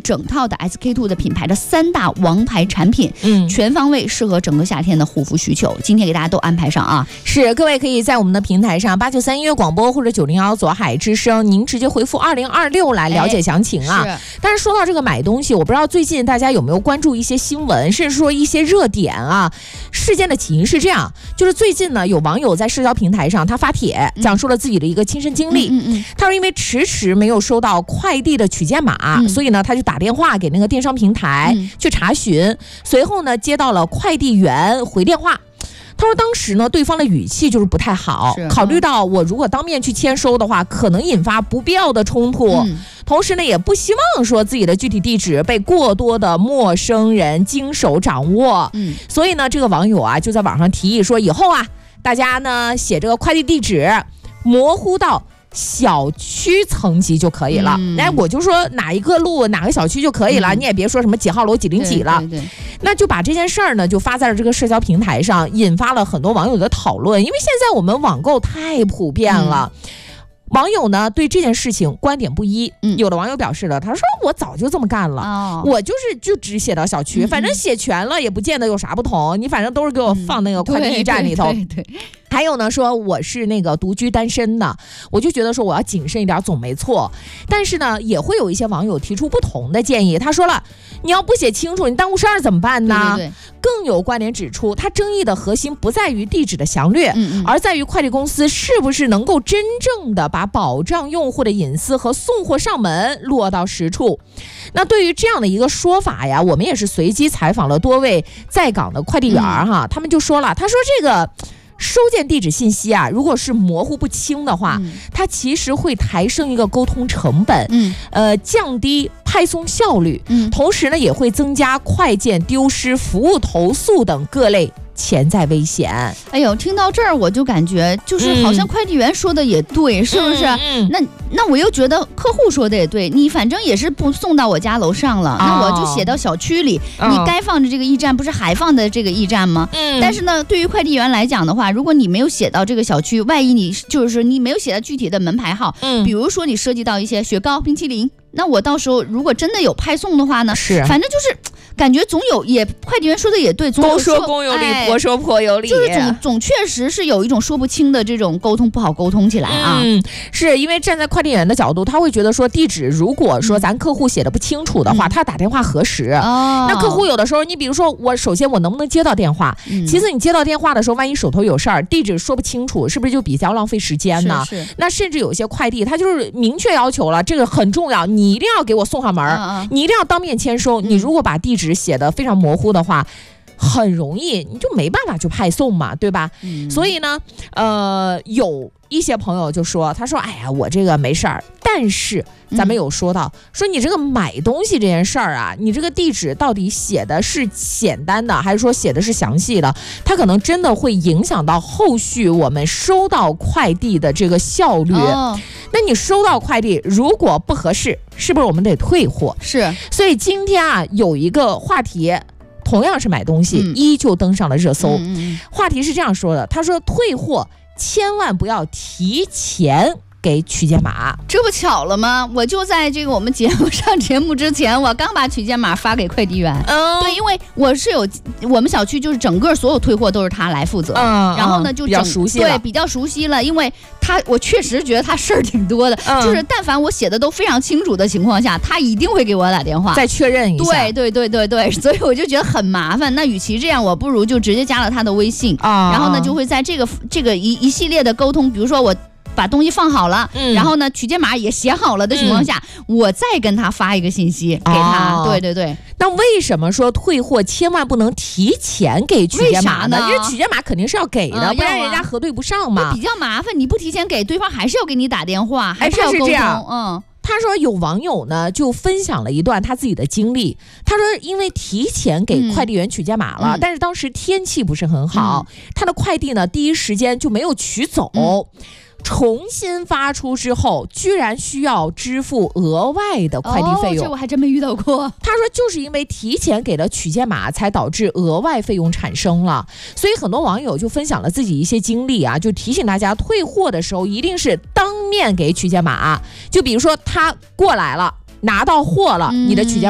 整套的 SK-II 的品牌的3大王牌产品，全方位适合整个夏天的护肤需求。今天给大家都安排上啊， 是各位可以在我们的平台上893音乐广播或者901左海之声，您直接回复2026来了解详情啊。但是说到这个买东西，我不知道最近大家有没有关注一些新闻，甚至说一些热点啊。事件的起因是这样，就是最近呢，有网友在社交平台上他发帖讲述了自己的一个亲身经历。他说因为迟迟没有收到快递的取件码，所以呢他就打电话给那个电商平台去查询，随后呢接到了快递员回电话。他说当时呢对方的语气就是不太好，考虑到我如果当面去签收的话可能引发不必要的冲突，同时呢也不希望说自己的具体地址被过多的陌生人经手掌握，所以呢这个网友啊就在网上提议说，以后啊大家呢写这个快递地址模糊到小区层级就可以了，我就说哪一个路哪个小区就可以了，你也别说什么几号楼几零几了。那就把这件事儿呢就发在了这个社交平台上，引发了很多网友的讨论。因为现在我们网购太普遍了，网友呢对这件事情观点不一，有的网友表示了，他说我早就这么干了，我就只写到小区，反正写全了也不见得有啥不同，你反正都是给我放那个快递驿站里头。还有呢说我是那个独居单身的，我就觉得说我要谨慎一点总没错。但是呢也会有一些网友提出不同的建议，他说了，你要不写清楚你耽误事儿怎么办呢？更有观点指出，他争议的核心不在于地址的详略，而在于快递公司是不是能够真正的把保障用户的隐私和送货上门落到实处。那对于这样的一个说法呀，我们也是随机采访了多位在岗的快递员哈，他们就说了，他说这个收件地址信息啊，如果是模糊不清的话，它其实会抬升一个沟通成本，降低派送效率，同时呢也会增加快件丢失、服务投诉等各类潜在危险。 哎呦，听到这儿我就感觉就是好像快递员说的也对，是不是？那我又觉得客户说的也对，你反正也是不送到我家楼上了，那我就写到小区里，你该放的这个驿站不是还放的这个驿站吗？但是呢对于快递员来讲的话，如果你没有写到这个小区，万一你就是你没有写到具体的门牌号，比如说你涉及到一些雪糕、冰淇淋，那我到时候如果真的有派送的话呢，反正就是感觉总有，也快递员说的也对，公说公有理，婆说婆有理， 就是总确实是有一种说不清的这种沟通不好沟通起来啊。 是因为站在快递员的角度，他会觉得说地址如果说咱客户写的不清楚的话，他打电话核实。那客户有的时候，你比如说我首先我能不能接到电话，其次你接到电话的时候，万一手头有事儿，地址说不清楚，是不是就比较浪费时间呢？那甚至有些快递他就是明确要求了，这个很重要，你一定要给我送上门，你一定要当面签收，你如果把地址写的非常模糊的话，很容易你就没办法去派送嘛，对吧？所以呢有一些朋友就说，他说哎呀我这个没事儿，但是咱们有说到说你这个买东西这件事儿啊，你这个地址到底写的是简单的还是说写的是详细的，它可能真的会影响到后续我们收到快递的这个效率。那你收到快递如果不合适，是不是我们得退货？是。所以今天啊有一个话题同样是买东西，依旧登上了热搜。话题是这样说的，他说退货千万不要提前给取件码。 这不巧了吗？我就在这个我们上节目之前，我刚把取件码发给快递员。对，因为我是有我们小区就是整个所有退货都是他来负责，然后呢就比较熟悉了， 对，比较熟悉了，因为我确实觉得他事儿挺多的，就是但凡我写的都非常清楚的情况下，他一定会给我打电话再确认一下。 对，所以我就觉得很麻烦。那与其这样，我不如就直接加了他的微信，然后呢就会在这个一系列的沟通，比如说我把东西放好了，然后呢取件码也写好了的情况下，我再跟他发一个信息给他。对。 那为什么说退货千万不能提前给取件码呢？因为取件码肯定是要给的，不然人家核对不上嘛。 比较麻烦，你不提前给，对方还是要给你打电话，还是要沟通。 他说有网友呢就分享了一段他自己的经历，他说因为提前给快递员取件码了，但是当时天气不是很好，他的快递呢第一时间就没有取走，重新发出之后居然需要支付额外的快递费用。 这我还真没遇到过。 他说就是因为提前给了取件码才导致额外费用产生了，所以很多网友就分享了自己一些经历啊，就提醒大家退货的时候一定是当面给取件码。就比如说他过来了拿到货了，你的取件